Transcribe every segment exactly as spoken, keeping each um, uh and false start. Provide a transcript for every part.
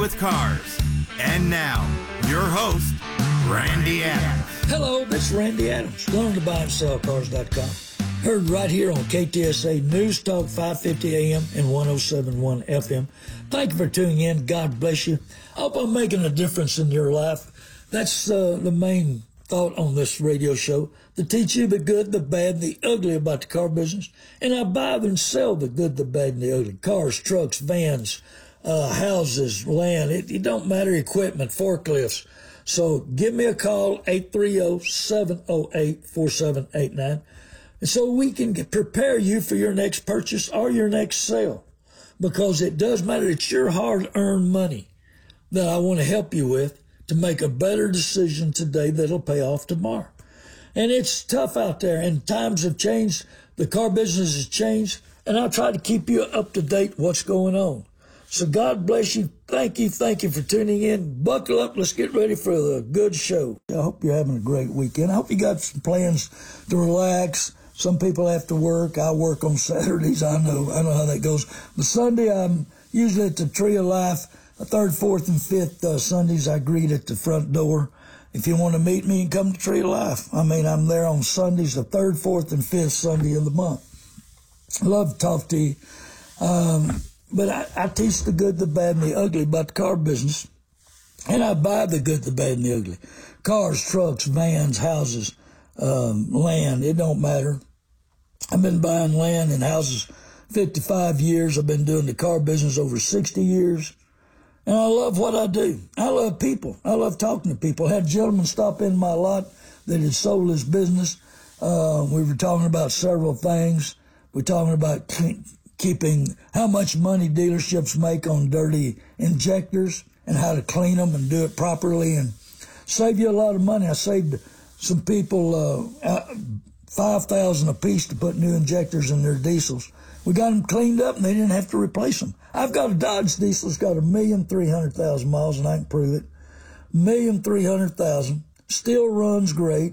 with cars. And now, your host, Randy Adams. Hello, this is Randy Adams. Learn to buy and sell cars dot com. Heard right here on K T S A News Talk five fifty A M and one oh seven point one F M. Thank you for tuning in. God bless you. I hope I'm making a difference in your life. That's uh, the main thought on this radio show, to teach you the good, the bad, the ugly about the car business. And I buy and sell the good, the bad, and the ugly. Cars, trucks, vans, uh, houses, land. It, it don't matter, equipment, forklifts. So give me a call, eight three zero, seven zero eight, four seven eight nine. And so we can get, prepare you for your next purchase or your next sale. Because it does matter. It's your hard-earned money that I want to help you with to make a better decision today that'll pay off tomorrow. And it's tough out there, and times have changed. The car business has changed, and I'll try to keep you up to date what's going on. So God bless you. Thank you. Thank you for tuning in. Buckle up. Let's get ready for the good show. I hope you're having a great weekend. I hope you got some plans to relax. Some people have to work. I work on Saturdays. I know. I know how that goes. But Sunday, I'm usually at the Tree of Life. Third, fourth, and fifth uh, Sundays, I greet at the front door. If you want to meet me, come to Tree of Life. I mean, I'm there on Sundays, the third, fourth, and fifth Sunday of the month. I love to talk to you. Um, but I, I teach the good, the bad, and the ugly about the car business. And I buy the good, the bad, and the ugly. Cars, trucks, vans, houses, um, land, it don't matter. I've been buying land and houses fifty-five years. I've been doing the car business over sixty years. And I love what I do. I love people. I love talking to people. I had a gentleman stop in my lot that had sold his business. Uh, we were talking about several things. We're talking about keeping how much money dealerships make on dirty injectors and how to clean them and do it properly and save you a lot of money. I saved some people uh, five thousand dollars a piece to put new injectors in their diesels. We got them cleaned up and they didn't have to replace them. I've got a Dodge diesel that's got a million three hundred thousand miles, and I can prove it. Million three hundred thousand, still runs great.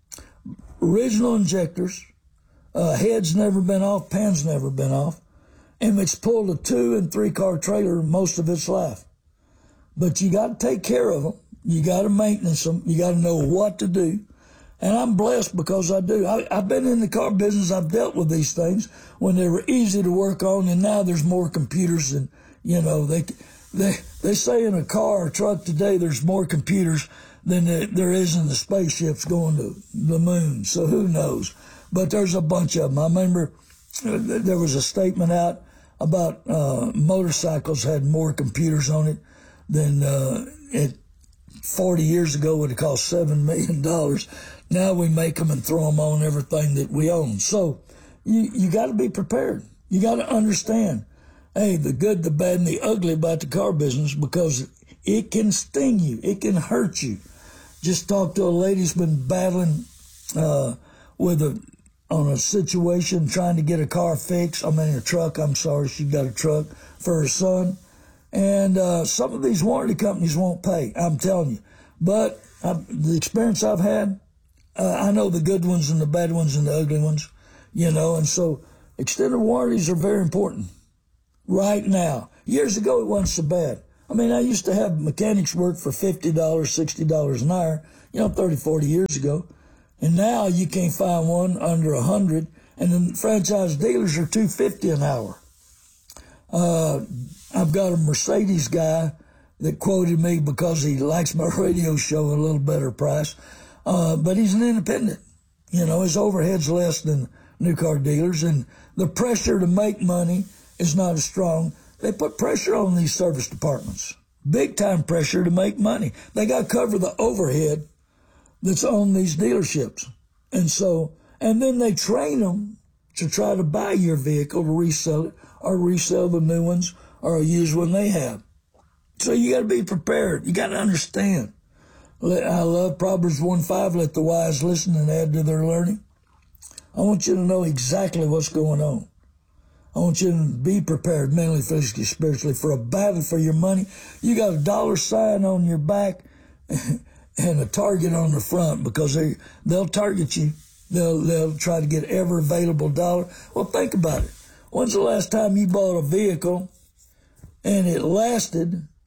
Original injectors, uh, head's never been off, pan's never been off, and it's pulled a two and three car trailer most of its life. But you got to take care of them. You got to maintenance them. You got to know what to do. And I'm blessed because I do. I, I've been in the car business. I've dealt with these things when they were easy to work on, and now there's more computers than, you know, they they they say in a car or truck today there's more computers than there is in the spaceships going to the moon. So who knows? But there's a bunch of them. I remember there was a statement out about uh, motorcycles had more computers on it than uh, it forty years ago would have cost seven million dollars. Now we make them and throw them on everything that we own. So you, you got to be prepared. You got to understand, hey, the good, the bad, and the ugly about the car business, because it can sting you. It can hurt you. Just talked to a lady who's been battling uh, with a on a situation trying to get a car fixed. I mean, a truck. I'm sorry, she got a truck for her son. And uh, some of these warranty companies won't pay, I'm telling you. But I've, the experience I've had, uh, I know the good ones and the bad ones and the ugly ones, you know. And so extended warranties are very important right now. Years ago, it wasn't so bad. I mean, I used to have mechanics work for fifty dollars, sixty dollars an hour, you know, thirty, forty years ago. And now you can't find one under one hundred dollars. And then franchise dealers are two hundred fifty dollars an hour. Uh, I've got a Mercedes guy that quoted me because he likes my radio show at a little better price. Uh, but he's an independent. You know, his overhead's less than new car dealers, and the pressure to make money is not as strong. They put pressure on these service departments. Big time pressure to make money. They got to cover the overhead that's on these dealerships. And so, and then they train them to try to buy your vehicle, to resell it, or resell the new ones, or a used one they have. So you got to be prepared. You got to understand. I love Proverbs one five, let the wise listen and add to their learning. I want you to know exactly what's going on. I want you to be prepared mentally, physically, spiritually for a battle for your money. You got a dollar sign on your back and a target on the front, because they, they'll target you. They'll, they'll try to get every available dollar. Well, think about it. When's the last time you bought a vehicle and it lasted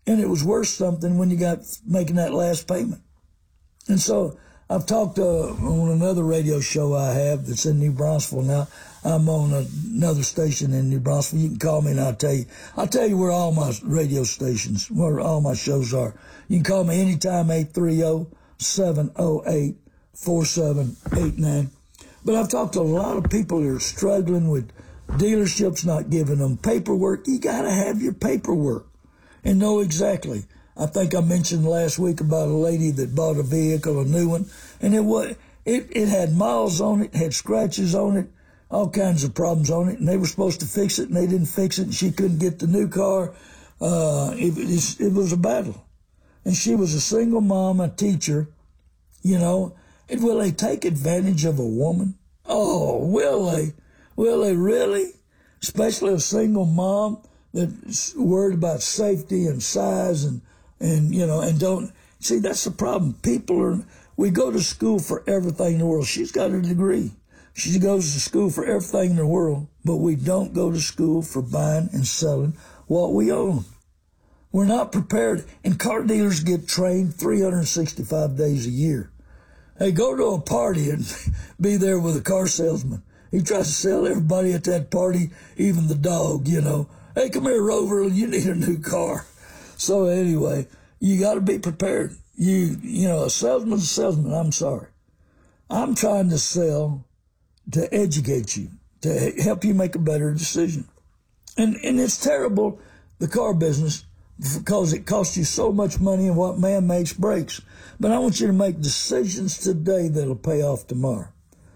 and it was worth something when you got making that last payment. And so I've talked uh, on another radio show I have that's in New Braunfels now. I'm on a, another station in New Braunfels. You can call me and I'll tell you. I'll tell you where all my radio stations, where all my shows are. You can call me anytime, eight three zero, seven zero eight, four seven eight nine. But I've talked to a lot of people that are struggling with dealerships not giving them paperwork. You got to have your paperwork and know exactly. I think I mentioned last week about a lady that bought a vehicle, a new one, and it was it, it had miles on it, had scratches on it, all kinds of problems on it, and they were supposed to fix it, and they didn't fix it, and she couldn't get the new car. Uh, it, it, it was a battle. And she was a single mom, a teacher, you know. And will they take advantage of a woman? Oh, will they? Will they really? Especially a single mom that's worried about safety and size and And, you know, and don't, see, that's the problem. People are, we go to school for everything in the world. She's got a degree. She goes to school for everything in the world, but we don't go to school for buying and selling what we own. We're not prepared. And car dealers get trained three hundred sixty-five days a year. Hey, go to a party and be there with a car salesman. He tries to sell everybody at that party, even the dog, you know. Hey, come here, Rover, you need a new car. So anyway, you got to be prepared. You, you know, a salesman's a salesman. I'm sorry. I'm trying to sell to educate you, to help you make a better decision. And, and it's terrible, the car business, because it costs you so much money, and what man makes breaks. But I want you to make decisions today that'll pay off tomorrow.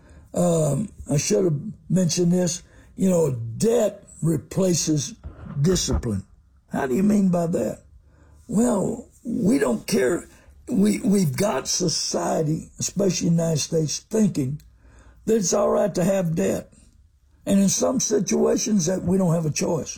Um, I should have mentioned this. You know, debt replaces discipline. How do you mean by that? Well, we don't care. We, we've got society, especially in the United States, thinking that it's all right to have debt. And in some situations that we don't have a choice.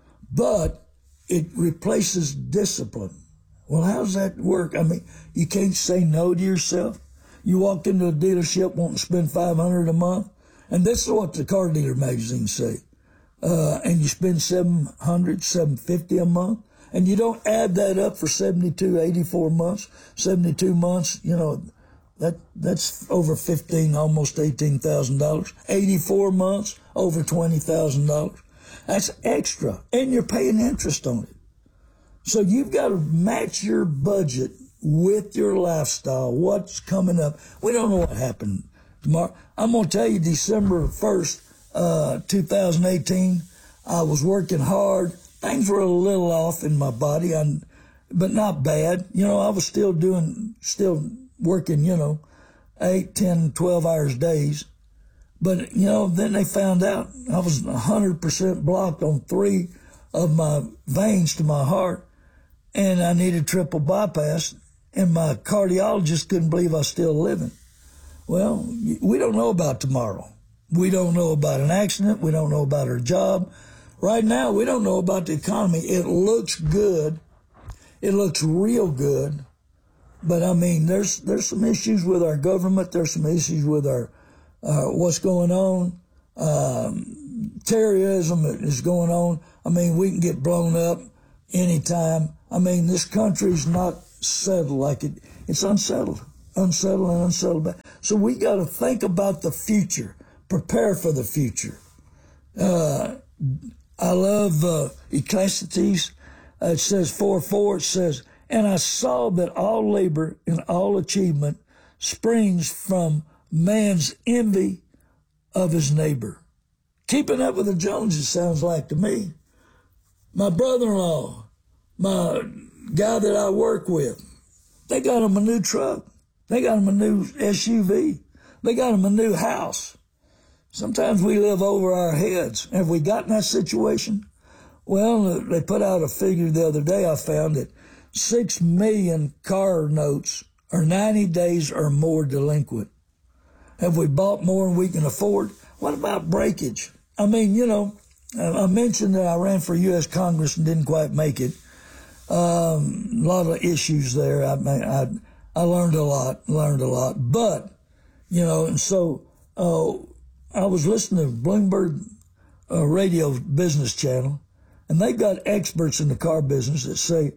But it replaces discipline. Well, how does that work? I mean, you can't say no to yourself. You walked into a dealership wanting to spend five hundred dollars a month, and this is what the car dealer magazines say. Uh, and you spend seven hundred dollars, seven hundred fifty dollars a month. And you don't add that up for seventy-two, eighty-four months, seventy-two months, you know, that that's over fifteen, almost eighteen thousand dollars. eighty-four months, over twenty thousand dollars. That's extra, and you're paying interest on it. So you've got to match your budget with your lifestyle, what's coming up. We don't know what happened tomorrow. I'm going to tell you December first, uh, two thousand eighteen, I was working hard. Things were a little off in my body, I, but not bad. You know, I was still doing, still working, you know, eight, ten, twelve hours days. But, you know, then they found out I was one hundred percent blocked on three of my veins to my heart, and I needed triple bypass, and my cardiologist couldn't believe I was still living. Well, we don't know about tomorrow. We don't know about an accident. We don't know about her job. Right now, we don't know about the economy. It looks good. It looks real good. But, I mean, there's there's some issues with our government. There's some issues with our uh, what's going on. Um, terrorism is going on. I mean, we can get blown up anytime. I mean, this country's not settled like it. It's unsettled, unsettled and unsettled. So we got to think about the future, prepare for the future. Uh, I love uh, Ecclesiastes. Uh, it says four four. It says, and I saw that all labor and all achievement springs from man's envy of his neighbor. Keeping up with the Joneses sounds like to me. My brother-in-law, my guy that I work with, they got him a new truck. They got him a new S U V. They got him a new house. Sometimes we live over our heads. Have we gotten that situation? Well, they put out a figure the other day. I found that six million car notes are ninety days or more delinquent. Have we bought more than we can afford? What about breakage? I mean, you know, I mentioned that I ran for U S Congress and didn't quite make it. Um, a lot of issues there. I, I, I learned a lot, learned a lot. But, you know, and so uh, I was listening to Bloomberg uh, radio business channel, and they've got experts in the car business that say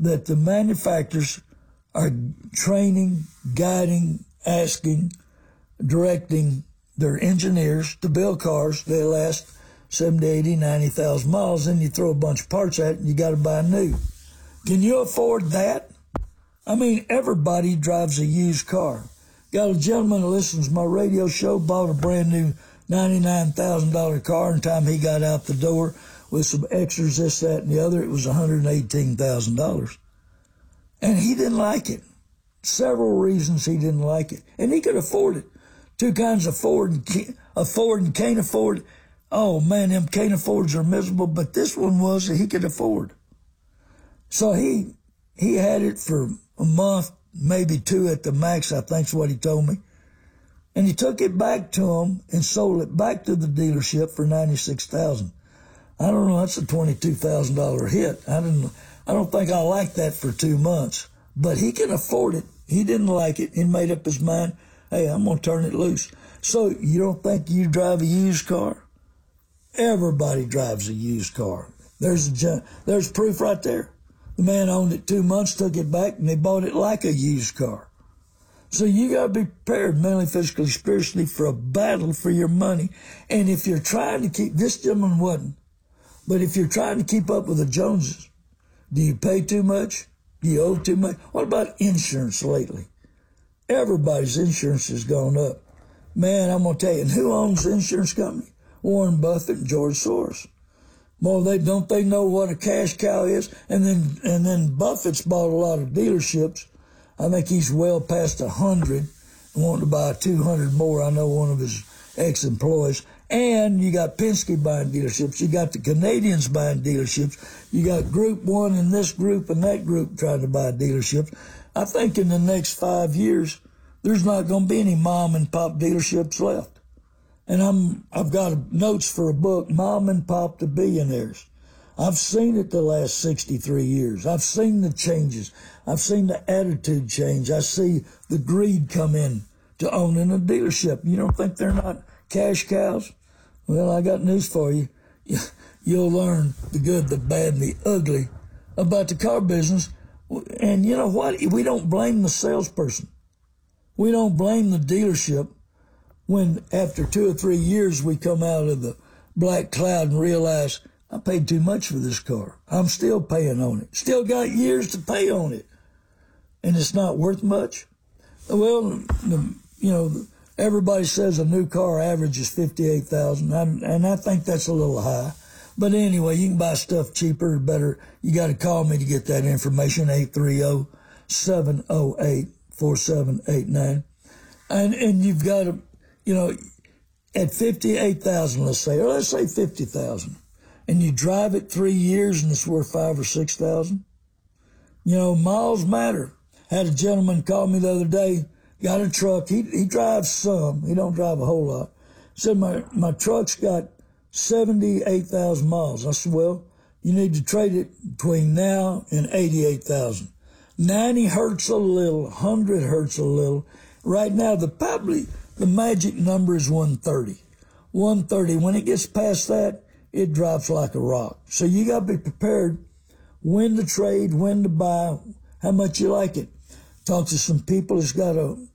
that the manufacturers are training, guiding, asking, directing their engineers to build cars that last seventy, eighty, ninety thousand miles, then you throw a bunch of parts at it and you got to buy new. Can you afford that? I mean, everybody drives a used car. Got a gentleman that listens to my radio show, bought a brand new ninety-nine thousand dollars car, and time he got out the door with some extras, this, that, and the other, it was one hundred eighteen thousand dollars. And he didn't like it. Several reasons he didn't like it. And he could afford it. Two kinds of Ford and can't, afford and can't afford. Oh, man, them can't affords are miserable, but this one was that he could afford. So he he had it for a month, maybe two at the max, I think's what he told me. And he took it back to him and sold it back to the dealership for ninety-six thousand dollars. I don't know, that's a twenty-two thousand dollars hit. I didn't, I don't think I liked that for two months. But he can afford it. He didn't like it. He made up his mind, hey, I'm going to turn it loose. So you don't think you drive a used car? Everybody drives a used car. There's a, there's proof right there. The man owned it two months, took it back, and they bought it like a used car. So you got to be prepared mentally, physically, spiritually for a battle for your money. And if you're trying to keep, this gentleman wasn't, but if you're trying to keep up with the Joneses, do you pay too much? Do you owe too much? What about insurance lately? Everybody's insurance has gone up. Man, I'm going to tell you, and who owns the insurance company? Warren Buffett and George Soros. Well, they don't they know what a cash cow is? And then and then Buffett's bought a lot of dealerships. I think he's well past a hundred and wanting to buy two hundred more. I know one of his ex-employees. And you got Penske buying dealerships. You got the Canadians buying dealerships. You got Group One and this group and that group trying to buy dealerships. I think in the next five years, there's not going to be any mom and pop dealerships left. And I'm, I've got notes for a book, Mom and Pop to Billionaires. I've seen it the last sixty-three years. I've seen the changes. I've seen the attitude change. I see the greed come in to owning a dealership. You don't think they're not cash cows? Well, I got news for you. You'll learn the good, the bad, and the ugly about the car business. And you know what? We don't blame the salesperson. We don't blame the dealership when after two or three years we come out of the black cloud and realize I paid too much for this car. I'm still paying on it. Still got years to pay on it. And it's not worth much. Well, the, you know, everybody says a new car average is fifty-eight thousand dollars, and I think that's a little high. But anyway, you can buy stuff cheaper, better. You got to call me to get that information, eight three zero, seven zero eight, four seven eight nine. And, and you've got to, you know, at fifty-eight thousand, let's say, or let's say fifty thousand, and you drive it three years and it's worth five or six thousand. You know, miles matter. Had a gentleman call me the other day, got a truck. He he drives some. He don't drive a whole lot. Said, my, my truck's got seventy-eight thousand miles. I said, well, you need to trade it between now and eighty-eight thousand. ninety hurts a little, one hundred hurts a little. Right now, the probably the magic number is one thirty. one thirty. When it gets past that, it drops like a rock. So you got to be prepared when to trade, when to buy, how much you like it. Talk to some people that's got a